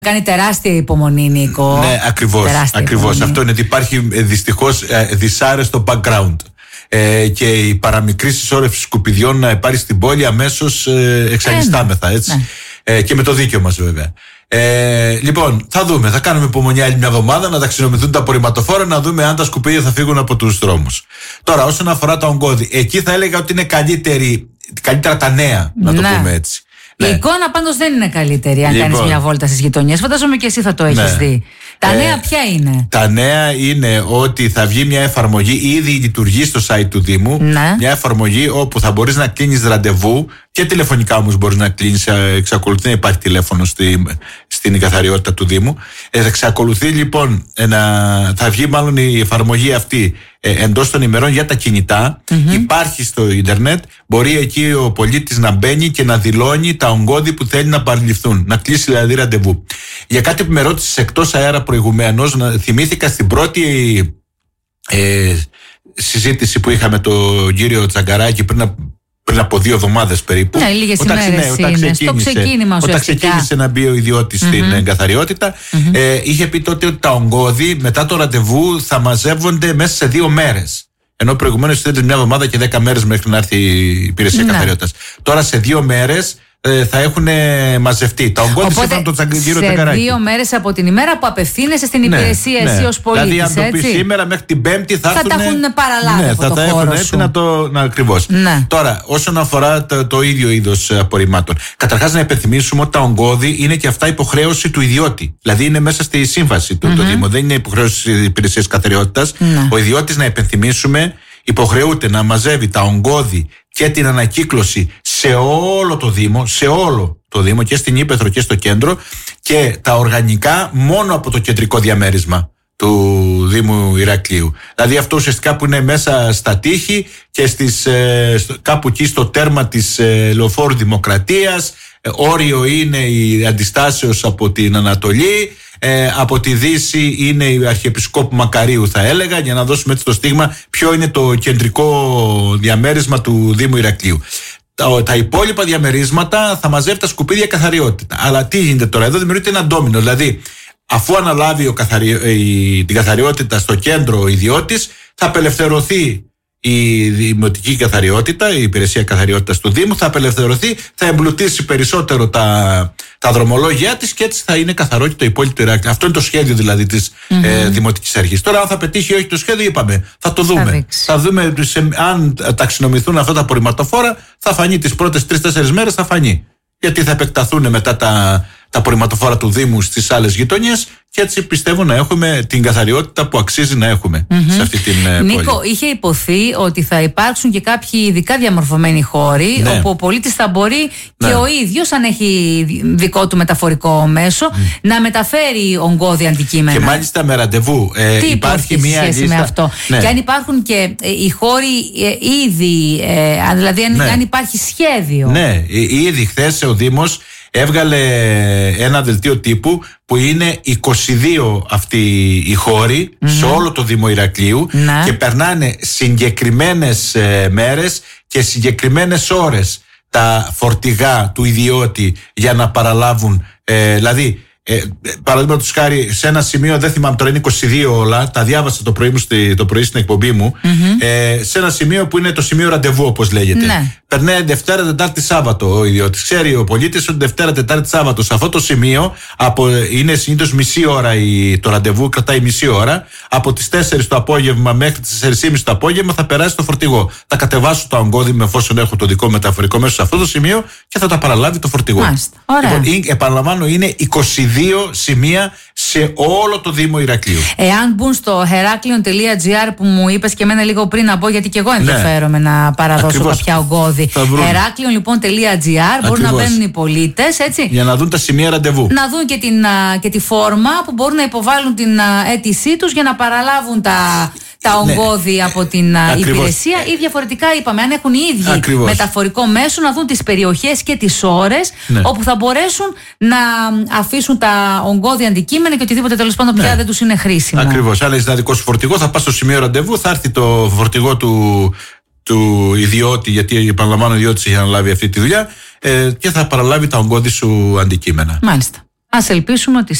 Κάνει τεράστια υπομονή, Νίκο. Ναι, ακριβώς. Αυτό είναι ότι υπάρχει δυστυχώς δυσάρεστο background. Και η παραμικρή συσσόρευση σκουπιδιών να πάρει στην πόλη αμέσως εξανιστάμεθα, έτσι. Ναι. Και με το δίκαιο μας, βέβαια. Λοιπόν, θα δούμε. Θα κάνουμε υπομονή άλλη μια εβδομάδα να ταξινομηθούν τα απορριμματοφόρα, να δούμε αν τα σκουπίδια θα φύγουν από τους δρόμους. Τώρα, όσον αφορά τα ογκώδη, εκεί θα έλεγα ότι είναι καλύτερα τα νέα, να το πούμε έτσι. Η εικόνα πάντως δεν είναι καλύτερη αν κάνεις μια βόλτα στις γειτονιές. Φαντάζομαι και εσύ θα το έχεις δει. Τα νέα ποια είναι? Τα νέα είναι ότι θα βγει μια εφαρμογή, ήδη λειτουργεί στο site του Δήμου, μια εφαρμογή όπου θα μπορείς να κλείνεις ραντεβού και τηλεφωνικά όμως μπορείς να κλείνεις, εξακολουθεί να υπάρχει τηλέφωνο στην καθαριότητα του Δήμου. Εξακολουθεί λοιπόν, θα βγει μάλλον η εφαρμογή αυτή εντός των ημερών για τα κινητά. Υπάρχει στο ίντερνετ, μπορεί εκεί ο πολίτης να μπαίνει και να δηλώνει τα ογκώδη που θέλει να παραληφθούν, να κλείσει δηλαδή ραντεβού. Για κάτι που με ρώτησες εκτός αέρα προηγουμένως, θυμήθηκα στην πρώτη συζήτηση που είχαμε τον κύριο Τσαγκαράκη πριν από 2 εβδομάδες περίπου. Ναι, λίγες ημέρες είναι. Στο ξεκίνημα ουσιαστικά. Όταν ξεκίνησε να μπει ο ιδιώτης στην καθαριότητα, είχε πει τότε ότι τα ογκώδη μετά το ραντεβού θα μαζεύονται μέσα σε 2 μέρες. Ενώ προηγουμένως ήταν μια εβδομάδα και 10 μέρες μέχρι να έρθει η υπηρεσία καθαριότητας. Τώρα σε 2 μέρες θα έχουν μαζευτεί. Τα ογκώδη σύμφωνα τον κύριο Τσαγκαράκη. Σε 2 μέρες από την ημέρα που απευθύνεσαι στην υπηρεσία, εσύ ως πολίτης. Δηλαδή, αν το πει σήμερα, μέχρι την Πέμπτη θα τα έχουν παραλάβει. Ναι, θα τα έχουν έτσι ακριβώς. Τώρα, όσον αφορά το ίδιο είδος απορριμμάτων, καταρχάς να υπενθυμίσουμε ότι τα ογκώδη είναι και αυτά υποχρέωση του ιδιώτη. Δηλαδή, είναι μέσα στη σύμβαση του το Δήμο. Δεν είναι υποχρέωση της υπηρεσίας καθαριότητας. Ο ιδιώτης, να υπενθυμίσουμε, υποχρεούται να μαζεύει τα ογκώδη και την ανακύκλωση σε όλο το Δήμο, και στην Ύπαιθρο και στο κέντρο, και τα οργανικά μόνο από το κεντρικό διαμέρισμα του Δήμου Ηρακλείου. Δηλαδή αυτό ουσιαστικά που είναι μέσα στα τείχη και κάπου εκεί στο τέρμα της Λεωφόρου Δημοκρατίας. Όριο είναι η αντιστάσεως από την Ανατολή. Από τη Δύση είναι η Αρχιεπισκόπου Μακαρίου, θα έλεγα, για να δώσουμε έτσι το στίγμα ποιο είναι το κεντρικό διαμέρισμα του Δήμου Ηρακλείου. Τα υπόλοιπα διαμερίσματα θα μαζεύει τα σκουπίδια καθαριότητα. Αλλά τι γίνεται τώρα? Εδώ δημιουργείται ένα ντόμινο. Δηλαδή, αφού αναλάβει την καθαριότητα στο κέντρο ο ιδιώτης, θα απελευθερωθεί η δημοτική καθαριότητα, η υπηρεσία καθαριότητας του Δήμου, θα απελευθερωθεί, θα εμπλουτίσει περισσότερο τα δρομολόγια της και έτσι θα είναι καθαρό και το υπόλοιπο Ηράκλειο. Αυτό είναι το σχέδιο δηλαδή της Δημοτικής Αρχής. Τώρα, αν θα πετύχει ή όχι το σχέδιο, είπαμε, θα το δούμε. Θα δούμε αν ταξινομηθούν αυτά τα απορριμματοφόρα, θα φανεί τις πρώτες 3-4 μέρες, θα φανεί. Γιατί θα επεκταθούν μετά τα απορριμματοφόρα του Δήμου στις άλλες γειτονιές και έτσι πιστεύω να έχουμε την καθαριότητα που αξίζει να έχουμε σε αυτή την πόλη. Νίκο, είχε υποθεί ότι θα υπάρξουν και κάποιοι ειδικά διαμορφωμένοι χώροι όπου ο πολίτης θα μπορεί και ο ίδιος, αν έχει δικό του μεταφορικό μέσο, να μεταφέρει ογκώδη αντικείμενα. Και μάλιστα με ραντεβού. Τι υπάρχει μια σχέση με αυτό? Και αν υπάρχουν και οι χώροι ήδη, δηλαδή αν υπάρχει σχέδιο. Ναι, ήδη χθες ο Δήμος έβγαλε ένα δελτίο τύπου που είναι 22 αυτοί οι χώροι σε όλο το Δήμο Ηρακλείου και περνάνε συγκεκριμένες μέρες και συγκεκριμένες ώρες τα φορτηγά του ιδιώτη για να παραλάβουν, δηλαδή παραδείγματος χάρη σε ένα σημείο, δεν θυμάμαι τώρα, είναι 22 όλα, τα διάβασα το πρωί στην εκπομπή μου, σε ένα σημείο που είναι το σημείο ραντεβού, όπως λέγεται. Περνάει Δευτέρα, Τετάρτη, Σάββατο ο ιδιώτης. Ξέρει ο πολίτης ότι Δευτέρα, Τετάρτη, Σάββατο σε αυτό το σημείο είναι συνήθως μισή ώρα το ραντεβού, κρατάει μισή ώρα. Από τις 4 το απόγευμα μέχρι τις 4.30 το απόγευμα θα περάσει το φορτηγό. Θα κατεβάσω τα ογκώδη με εφόσον έχω το δικό μεταφορικό μέσο σε αυτό το σημείο και θα τα παραλάβει το φορτηγό. Λοιπόν, επαναλαμβάνω, είναι 22 σημεία σε όλο το Δήμο Ηρακλείου. Εάν μπουν στο heraklion.gr που μου είπες και εμένα λίγο πριν να πω, γιατί και εγώ ενδιαφέρομαι να παραδώσω κάποια ογκώδη. heraklion.gr μπορούν να μπαίνουν οι πολίτες, έτσι. Για να δουν τα σημεία ραντεβού. Να δουν και τη φόρμα που μπορούν να υποβάλουν την αίτησή τους για να παραλάβουν τα ογκώδη από την υπηρεσία, ή διαφορετικά είπαμε, αν έχουν οι ίδιοι μεταφορικό μέσο, να δουν τις περιοχές και τις ώρες όπου θα μπορέσουν να αφήσουν τα ογκώδη αντικείμενα και οτιδήποτε τέλος πάντων πια δεν τους είναι χρήσιμο. Ακριβώς. Αν έχεις ένα δικό σου φορτηγό, θα πας στο σημείο ραντεβού, θα έρθει το φορτηγό του ιδιώτη, γιατί επαναλαμβάνω ο ιδιώτης έχει αναλάβει αυτή τη δουλειά, και θα παραλάβει τα ογκώδη σου αντικείμενα. Μάλιστα. Ας ελπίσουμε ότι